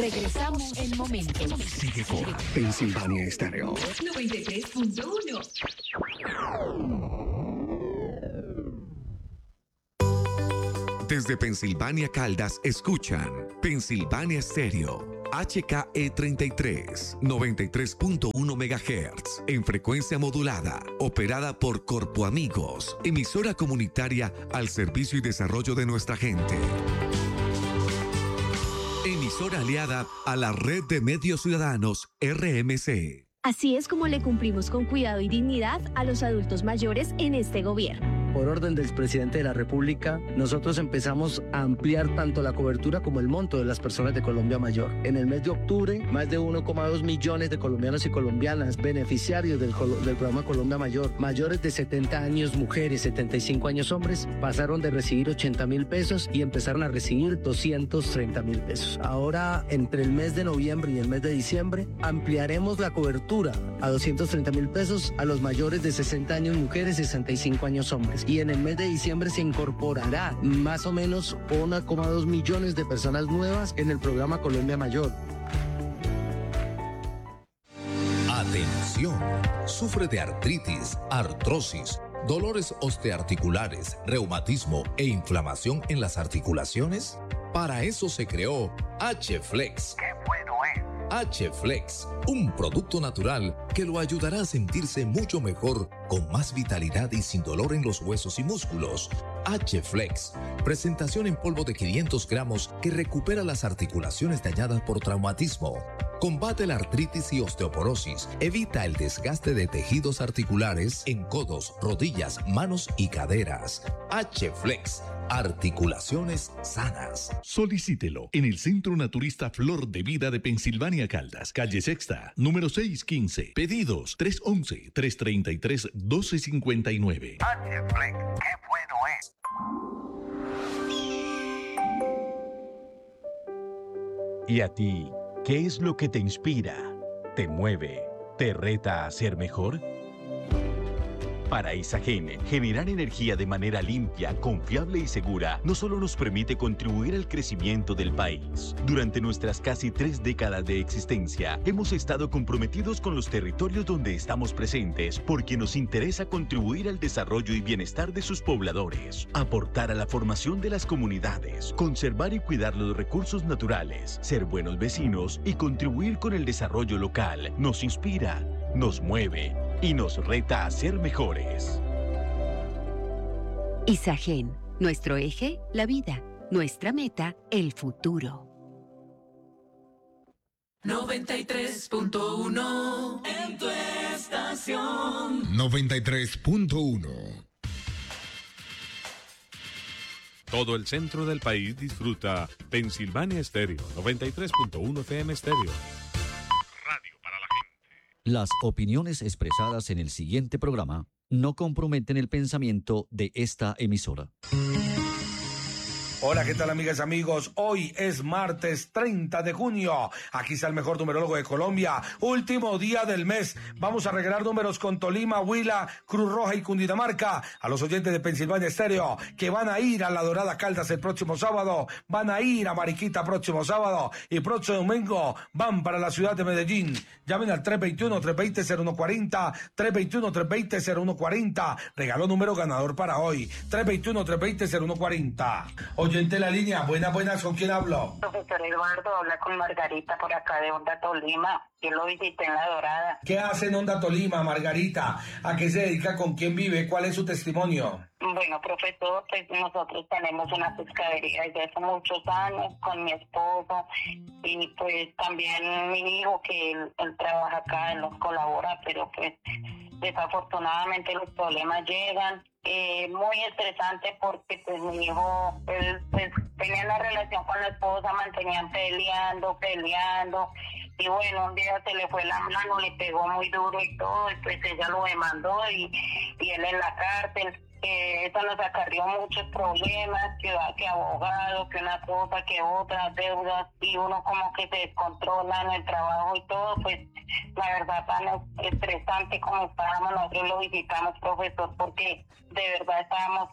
Regresamos en momentos. Sigue con Pensilvania Estéreo 93.1. Desde Pensilvania Caldas escuchan Pensilvania Estéreo. HKE33, 93.1 MHz, en frecuencia modulada, operada por Corpo Amigos, emisora comunitaria al servicio y desarrollo de nuestra gente. Emisora aliada a la Red de Medios Ciudadanos, RMC. Así es como le cumplimos con cuidado y dignidad a los adultos mayores en este gobierno. Por orden del presidente de la República, nosotros empezamos a ampliar tanto la cobertura como el monto de las personas de Colombia Mayor. En el mes de octubre, más de 1,2 millones de colombianos y colombianas beneficiarios del programa Colombia Mayor, mayores de 70 años mujeres, 75 años hombres, pasaron de recibir 80.000 pesos y empezaron a recibir 230.000 pesos. Ahora, entre el mes de noviembre y el mes de diciembre, ampliaremos la cobertura a 230.000 pesos a los mayores de 60 años mujeres, 65 años hombres. Y en el mes de diciembre se incorporará más o menos 1,2 millones de personas nuevas en el programa Colombia Mayor. Atención, sufre de artritis, artrosis, dolores osteoarticulares, reumatismo e inflamación en las articulaciones. Para eso se creó H-Flex. ¡Qué bueno es! H-Flex, un producto natural que lo ayudará a sentirse mucho mejor, con más vitalidad y sin dolor en los huesos y músculos. H-Flex, presentación en polvo de 500 gramos que recupera las articulaciones dañadas por traumatismo. Combate la artritis y osteoporosis, evita el desgaste de tejidos articulares en codos, rodillas, manos y caderas. H-Flex, articulaciones sanas. Solicítelo en el Centro Naturista Flor de Vida de Pensilvania Caldas, calle Sexta, número 615. Pedidos 311-333-1259. H-Flex, qué bueno es. ¿Y a ti? ¿Qué es lo que te inspira, te mueve, te reta a ser mejor? Para Isagen, generar energía de manera limpia, confiable y segura no solo nos permite contribuir al crecimiento del país. Durante nuestras casi 3 décadas de existencia, hemos estado comprometidos con los territorios donde estamos presentes porque nos interesa contribuir al desarrollo y bienestar de sus pobladores, aportar a la formación de las comunidades, conservar y cuidar los recursos naturales, ser buenos vecinos y contribuir con el desarrollo local. Nos inspira, nos mueve y nos reta a ser mejores. Isagen, nuestro eje, la vida. Nuestra meta, el futuro. 93.1 en tu estación. 93.1. Todo el centro del país disfruta Pensilvania Estéreo, 93.1 FM Estéreo. Las opiniones expresadas en el siguiente programa no comprometen el pensamiento de esta emisora. Hola, ¿qué tal, amigas y amigos? Hoy es martes 30 de junio. Aquí está el mejor numerólogo de Colombia. Último día del mes. Vamos a regalar números con Tolima, Huila, Cruz Roja y Cundinamarca. A los oyentes de Pensilvania Estéreo que van a ir a La Dorada Caldas el próximo sábado. Van a ir a Mariquita próximo sábado. Y próximo domingo van para la ciudad de Medellín. Llamen al 321-320-0140. 321-320-0140. Regaló número ganador para hoy. 321-320-0140. Oyente la línea, buenas, ¿con quién hablo? Profesor Eduardo, habla con Margarita por acá de Onda Tolima. Yo lo visité en La Dorada. ¿Qué hace en Onda Tolima, Margarita? ¿A qué se dedica? ¿Con quién vive? ¿Cuál es su testimonio? Bueno, profesor, pues nosotros tenemos una pescadería desde hace muchos años con mi esposo y pues también mi hijo que él trabaja acá, él nos colabora, pero pues desafortunadamente los problemas llegan. Muy estresante porque pues mi hijo, él pues tenía la relación con la esposa, mantenían peleando y bueno, un día se le fue la mano, le pegó muy duro y todo, y pues ella lo demandó y él en la cárcel. eso nos acarrió muchos problemas, que abogado, que una cosa, que otra, deudas, y uno como que se descontrola en el trabajo y todo, pues la verdad tan estresante como estábamos. Nosotros lo visitamos, profesor, porque de verdad estábamos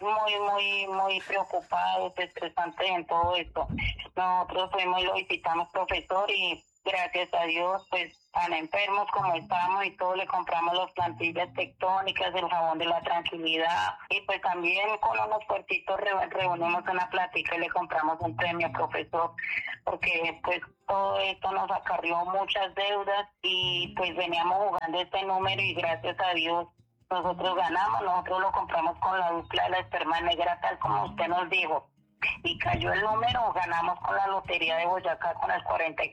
muy preocupados, estresantes en todo esto. Nosotros fuimos y lo visitamos, profesor, y gracias a Dios, pues tan enfermos como estábamos y todo, le compramos las plantillas tectónicas, el jabón de la tranquilidad, y pues también con unos puertitos reunimos una plática y le compramos un premio, profesor, porque pues todo esto nos acarrió muchas deudas y pues veníamos jugando este número y gracias a Dios nosotros ganamos. Nosotros lo compramos con la dupla de la esperma negra, tal como usted nos dijo. Y cayó el número, ganamos con la lotería de Boyacá con el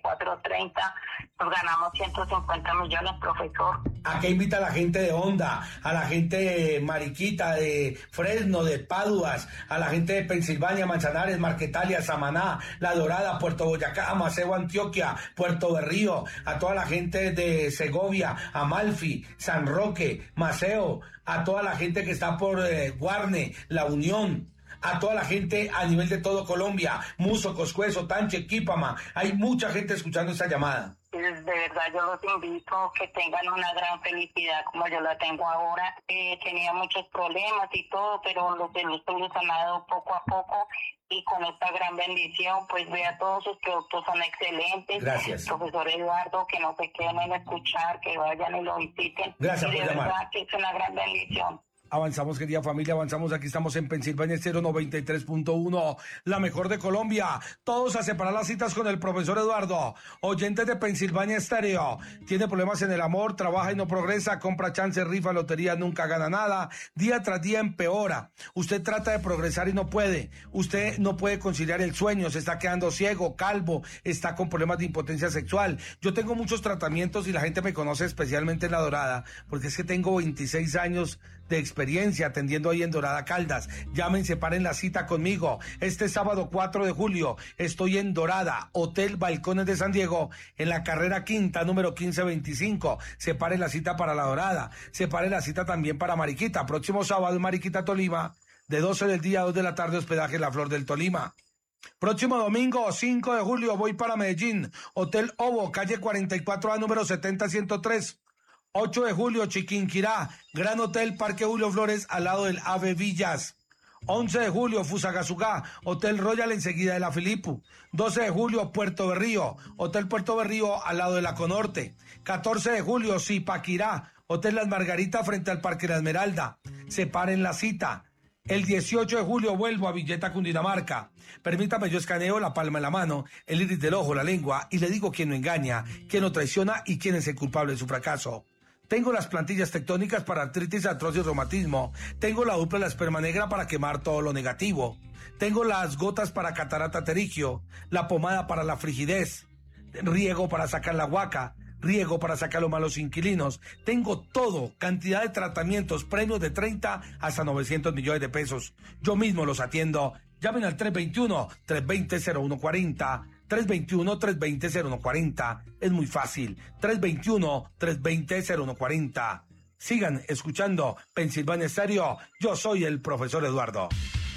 4430, nos ganamos 150 millones, profesor. ¿A qué invita a la gente de Honda, a la gente de Mariquita, de Fresno, de Páduas, a la gente de Pensilvania, Manzanares, Marquetalia, Samaná, La Dorada, Puerto Boyacá, Maceo, Antioquia, Puerto Berrío, a toda la gente de Segovia, Amalfi, San Roque, Maceo, a toda la gente que está por Guarne, La Unión, a toda la gente a nivel de todo Colombia, Muso, Coscuezo, Tanche, Quípama, hay mucha gente escuchando esta llamada. De verdad yo los invito a que tengan una gran felicidad como yo la tengo ahora. Tenía muchos problemas y todo, pero los he solucionado poco a poco, y con esta gran bendición, pues vea, todos sus productos son excelentes. Gracias. Profesor Eduardo, que no se queden en escuchar, que vayan y lo visiten. Gracias y por de llamar. verdad que es una gran bendición. Avanzamos, querida familia, avanzamos. Aquí estamos en Pensilvania Estéreo 93.1, la mejor de Colombia. Todos a separar las citas con el profesor Eduardo. Oyentes de Pensilvania Estéreo. Tiene problemas en el amor, trabaja y no progresa, compra chance, rifa, lotería, nunca gana nada. Día tras día empeora. Usted trata de progresar y no puede. Usted no puede conciliar el sueño, se está quedando ciego, calvo, está con problemas de impotencia sexual. Yo tengo muchos tratamientos y la gente me conoce especialmente en La Dorada, porque es que tengo 26 años de experiencia atendiendo ahí en Dorada Caldas. Llamen, separen la cita conmigo. Este sábado 4 de julio estoy en Dorada, Hotel Balcones de San Diego, en la carrera quinta, número 1525. Separe la cita para La Dorada. Separe la cita también para Mariquita. Próximo sábado en Mariquita, Tolima, de 12 del día a 2 de la tarde, hospedaje La Flor del Tolima. Próximo domingo, 5 de julio, voy para Medellín, Hotel Ovo, calle 44A, número 70103. 8 de julio, Chiquinquirá, Gran Hotel Parque Julio Flores, al lado del Ave Villas. 11 de julio, Fusagasugá, Hotel Royal, enseguida de la Filipu. 12 de julio, Puerto Berrío, Hotel Puerto Berrío, al lado de la Conorte. 14 de julio, Zipaquirá, Hotel Las Margaritas, frente al Parque La Esmeralda. Separen la cita. El 18 de julio vuelvo a Villeta, Cundinamarca. Permítame, yo escaneo la palma de la mano, el iris del ojo, la lengua, y le digo quién no engaña, quién no traiciona y quién es el culpable de su fracaso. Tengo las plantillas tectónicas para artritis, artrosis y reumatismo. Tengo la dupla de la esperma negra para quemar todo lo negativo. Tengo las gotas para catarata pterigio, la pomada para la frigidez, riego para sacar la huaca, riego para sacar los malos inquilinos. Tengo todo, cantidad de tratamientos, premios de 30 hasta 900 millones de pesos. Yo mismo los atiendo. Llamen al 321-320-0140. 321-320-0140. Es muy fácil. 321-320-0140. Sigan escuchando Pensilvania Estéreo. Yo soy el profesor Eduardo.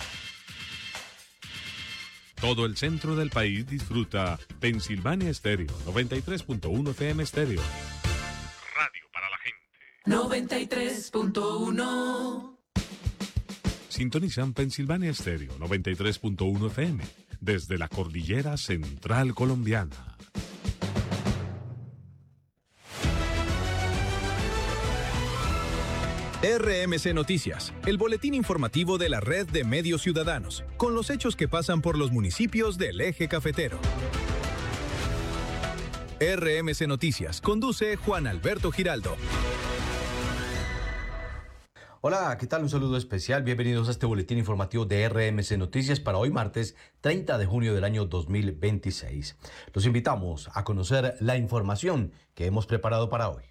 Todo el centro del país disfruta Pensilvania Estéreo 93.1 FM Estéreo. Radio para la gente. 93.1. Sintonizan Pensilvania Estéreo 93.1 FM desde la cordillera central colombiana. RMC Noticias, el boletín informativo de la red de medios ciudadanos, con los hechos que pasan por los municipios del eje cafetero. RMC Noticias, conduce Juan Alberto Giraldo. Hola, ¿qué tal? Un saludo especial. Bienvenidos a este boletín informativo de RMC Noticias para hoy martes 30 de junio del año 2026. Los invitamos a conocer la información que hemos preparado para hoy.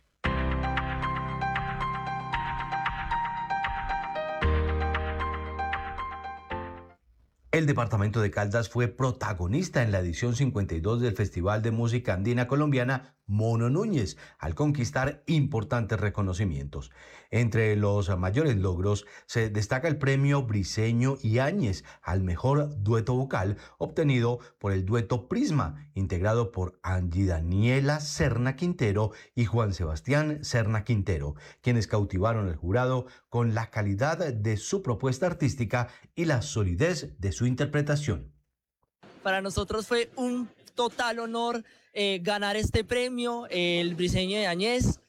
El departamento de Caldas fue protagonista en la edición 52 del Festival de Música Andina Colombiana Mono Núñez, al conquistar importantes reconocimientos. Entre los mayores logros se destaca el premio Briceño y Áñez al mejor dueto vocal, obtenido por el dueto Prisma, integrado por Angie Daniela Serna Quintero y Juan Sebastián Serna Quintero, quienes cautivaron al jurado con la calidad de su propuesta artística y la solidez de su interpretación. Para nosotros fue un total honor ganar este premio, el Briceño de Áñez.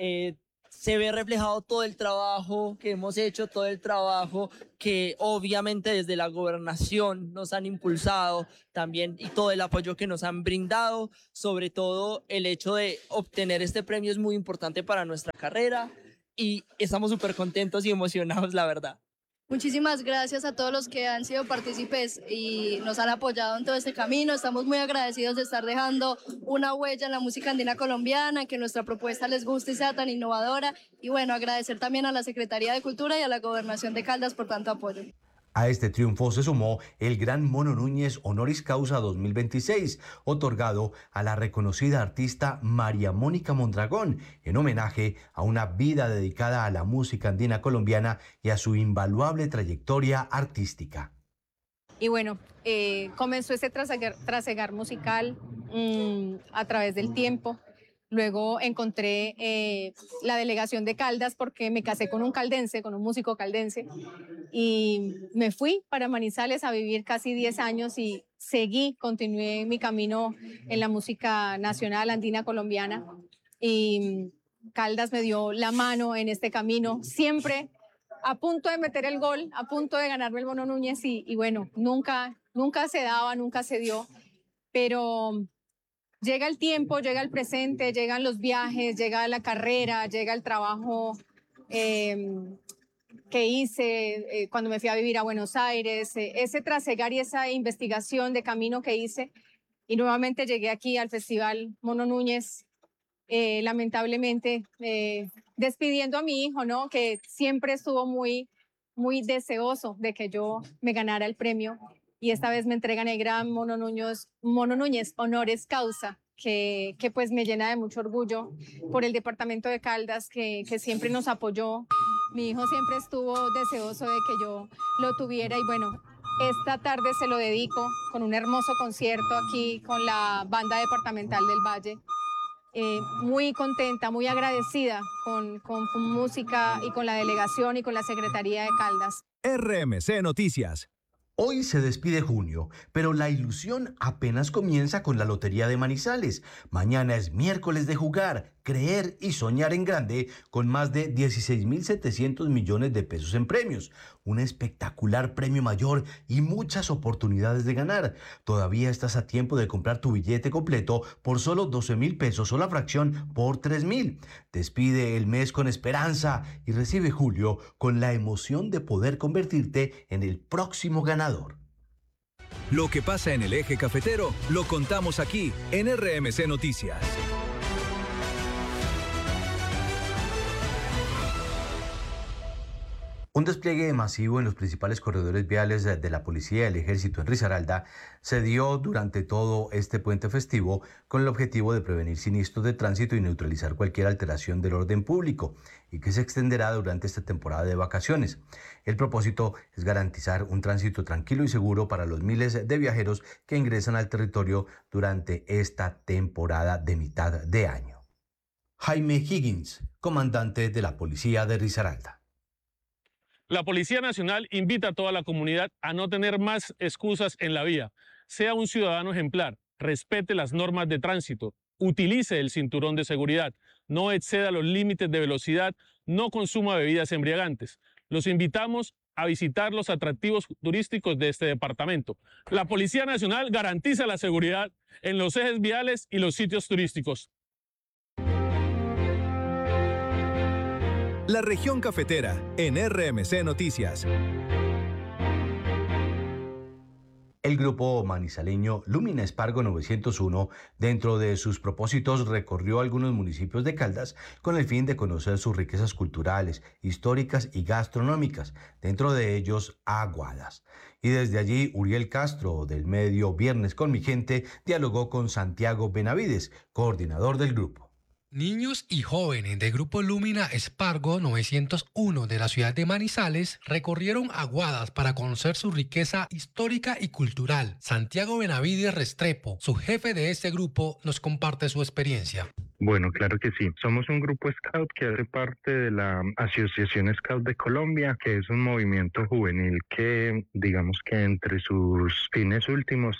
Se ve reflejado todo el trabajo que hemos hecho, todo el trabajo que obviamente desde la gobernación nos han impulsado también y todo el apoyo que nos han brindado. Sobre todo el hecho de obtener este premio es muy importante para nuestra carrera y estamos súper contentos y emocionados, la verdad. Muchísimas gracias a todos los que han sido partícipes y nos han apoyado en todo este camino. Estamos muy agradecidos de estar dejando una huella en la música andina colombiana, que nuestra propuesta les guste y sea tan innovadora. Y bueno, agradecer también a la Secretaría de Cultura y a la Gobernación de Caldas por tanto apoyo. A este triunfo se sumó el Gran Mono Núñez Honoris Causa 2026, otorgado a la reconocida artista María Mónica Mondragón, en homenaje a una vida dedicada a la música andina colombiana y a su invaluable trayectoria artística. Y bueno, comenzó este trasegar musical a través del tiempo. Luego encontré la delegación de Caldas porque me casé con un caldense, con un músico caldense, y me fui para Manizales a vivir casi 10 años y continué mi camino en la música nacional andina colombiana. Y Caldas me dio la mano en este camino, siempre a punto de meter el gol, a punto de ganarme el Mono Núñez y bueno, nunca se daba, nunca se dio, pero llega el tiempo, llega el presente, llegan los viajes, llega la carrera, llega el trabajo que hice cuando me fui a vivir a Buenos Aires, ese trasegar y esa investigación de camino que hice, y nuevamente llegué aquí al Festival Mono Núñez, lamentablemente despidiendo a mi hijo, ¿no? Que siempre estuvo muy deseoso de que yo me ganara el premio. Y esta vez me entregan el Gran Mono Núñez Honoris Causa, que pues me llena de mucho orgullo por el departamento de Caldas, que siempre nos apoyó. Mi hijo siempre estuvo deseoso de que yo lo tuviera y bueno, esta tarde se lo dedico con un hermoso concierto aquí con la Banda Departamental del Valle. Muy contenta, muy agradecida con música y con la delegación y con la Secretaría de Caldas. RMC Noticias. Hoy se despide junio, pero la ilusión apenas comienza con la Lotería de Manizales. Mañana es miércoles de jugar, creer y soñar en grande con más de 16.700 millones de pesos en premios. Un espectacular premio mayor y muchas oportunidades de ganar. Todavía estás a tiempo de comprar tu billete completo por solo 12.000 pesos o la fracción por 3.000. Despide el mes con esperanza y recibe julio con la emoción de poder convertirte en el próximo ganador. Lo que pasa en el eje cafetero lo contamos aquí en RMC Noticias. Un despliegue masivo en los principales corredores viales de la policía y el ejército en Risaralda se dio durante todo este puente festivo con el objetivo de prevenir siniestros de tránsito y neutralizar cualquier alteración del orden público y que se extenderá durante esta temporada de vacaciones. El propósito es garantizar un tránsito tranquilo y seguro para los miles de viajeros que ingresan al territorio durante esta temporada de mitad de año. Jaime Higgins, comandante de la policía de Risaralda. La Policía Nacional invita a toda la comunidad a no tener más excusas en la vía. Sea un ciudadano ejemplar, respete las normas de tránsito, utilice el cinturón de seguridad, no exceda los límites de velocidad, no consuma bebidas embriagantes. Los invitamos a visitar los atractivos turísticos de este departamento. La Policía Nacional garantiza la seguridad en los ejes viales y los sitios turísticos. La región cafetera en RMC Noticias. El grupo manizaleño Lumina Espargo 901, dentro de sus propósitos, recorrió algunos municipios de Caldas con el fin de conocer sus riquezas culturales, históricas y gastronómicas, dentro de ellos Aguadas. Y desde allí, Uriel Castro, del medio Viernes con mi gente, dialogó con Santiago Benavides, coordinador del grupo. Niños y jóvenes del Grupo Lumina Espargo 901 de la ciudad de Manizales recorrieron Aguadas para conocer su riqueza histórica y cultural. Santiago Benavides Restrepo, su jefe de este grupo, nos comparte su experiencia. Bueno, claro que sí. Somos un grupo Scout que hace parte de la Asociación Scout de Colombia, que es un movimiento juvenil que, digamos que entre sus fines últimos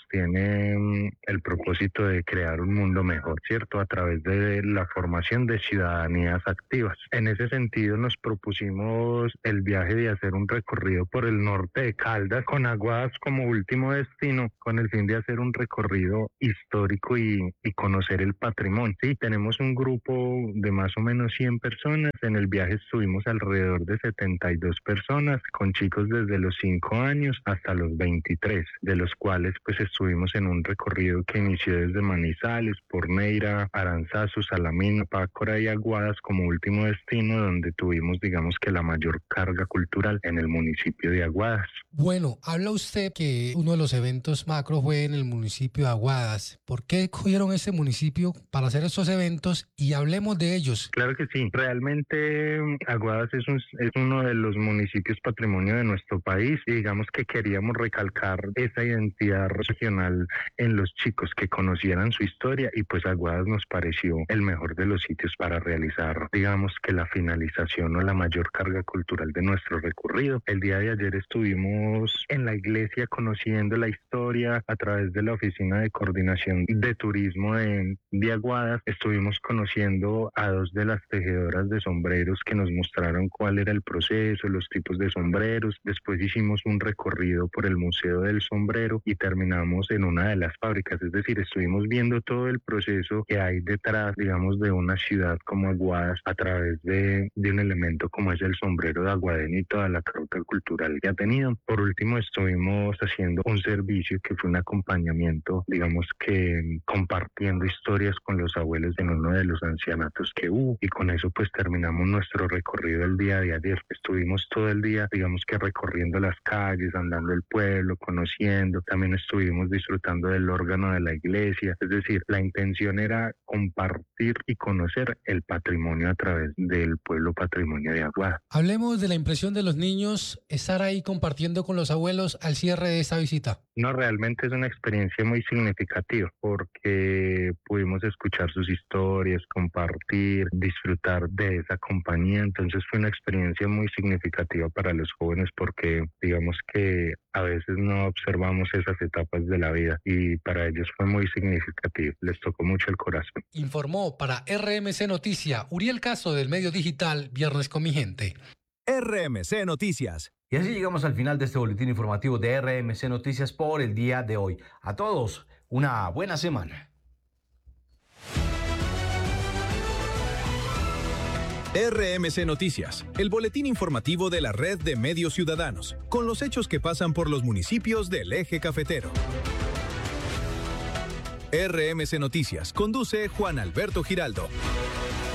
tiene el propósito de crear un mundo mejor, ¿cierto? A través de la formación de ciudadanías activas. En ese sentido nos propusimos el viaje de hacer un recorrido por el norte de Caldas con Aguadas como último destino, con el fin de hacer un recorrido histórico y conocer el patrimonio. Sí, tenemos un grupo de más o menos 100 personas. En el viaje estuvimos alrededor de 72 personas, con chicos desde los 5 años hasta los 23, de los cuales pues estuvimos en un recorrido que inició desde Manizales, por Neira, Aranzazu, Salamina, Pácora y Aguadas como último destino, donde tuvimos, digamos que la mayor carga cultural en el municipio de Aguadas. Bueno, habla usted que uno de los eventos macro fue en el municipio de Aguadas. ¿Por qué escogieron ese municipio para hacer estos eventos? Y hablemos de ellos. Claro que sí. Realmente Aguadas es uno de los municipios patrimonio de nuestro país y digamos que queríamos recalcar esa identidad regional en los chicos, que conocieran su historia, y pues Aguadas nos pareció el mejor de los sitios para realizar, digamos que la finalización o la mayor carga cultural de nuestro recorrido. El día de ayer estuvimos en la iglesia conociendo la historia a través de la Oficina de Coordinación de Turismo de Aguadas. Estuvimos conociendo a dos de las tejedoras de sombreros que nos mostraron cuál era el proceso, los tipos de sombreros. Después hicimos un recorrido por el Museo del Sombrero y terminamos en una de las fábricas. Es decir, estuvimos viendo todo el proceso que hay detrás, digamos, de una ciudad como Aguadas a través de un elemento como es el sombrero de aguadeño y toda la carga cultural que ha tenido. Por último, estuvimos haciendo un servicio que fue un acompañamiento, digamos que compartiendo historias con los abuelos en uno de los ancianatos que hubo, y con eso pues terminamos nuestro recorrido el día de ayer. Estuvimos todo el día, digamos que recorriendo las calles, andando el pueblo, conociendo. También estuvimos disfrutando del órgano de la iglesia. Es decir, la intención era compartir y conocer el patrimonio a través del pueblo patrimonio de Aguadas. Hablemos de la impresión de los niños estar ahí compartiendo con los abuelos al cierre de esta visita. No, realmente es una experiencia muy significativa porque pudimos escuchar sus historias, compartir, disfrutar de esa compañía. Entonces fue una experiencia muy significativa para los jóvenes porque digamos que a veces no observamos esas etapas de la vida y para ellos fue muy significativo. Les tocó mucho el corazón. Informó para RMC Noticia Uriel Castro del medio digital Viernes con mi gente. RMC Noticias. Y así llegamos al final de este boletín informativo de RMC Noticias por el día de hoy. A todos, una buena semana. RMC Noticias, el boletín informativo de la red de medios ciudadanos, con los hechos que pasan por los municipios del eje cafetero. RMC Noticias conduce Juan Alberto Giraldo.